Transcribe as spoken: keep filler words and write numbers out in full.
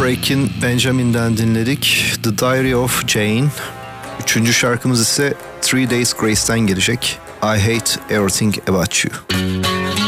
Breaking Benjamin'den dinledik. The Diary of Jane. Üçüncü şarkımız ise Three Days Grace'ten gelecek. I Hate Everything About You.